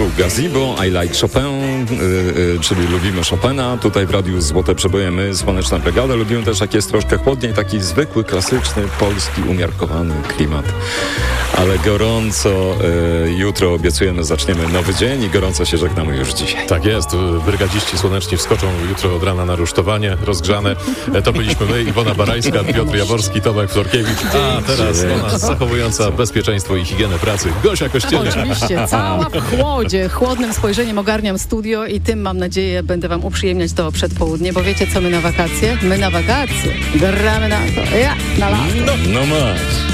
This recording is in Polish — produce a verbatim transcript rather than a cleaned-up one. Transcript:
był Gazebo, I Like Chopin, yy, yy, czyli lubimy Chopina. Tutaj w Radiu Złote Przeboje my, Słoneczna Brygada. Lubimy też, jak jest troszkę chłodniej, taki zwykły, klasyczny, polski, umiarkowany klimat. Ale gorąco yy, jutro obiecujemy, zaczniemy nowy dzień i gorąco się żegnamy już dzisiaj. Tak jest, brygadziści słoneczni wskoczą jutro od rana na rusztowanie rozgrzane. To byliśmy my, Iwona Barajska, Piotr Jaworski, Tomek Florkiewicz, a teraz ona zachowująca bezpieczeństwo i higienę pracy, Gosia Kościelna. Oczywiście, cała w chłodzie, chłodnym spojrzeniem ogarniam studio i tym, mam nadzieję, będę wam uprzyjemniać to przedpołudnie, bo wiecie co my na wakacje? My na wakacje gramy na to, ja na lato. No, no masz.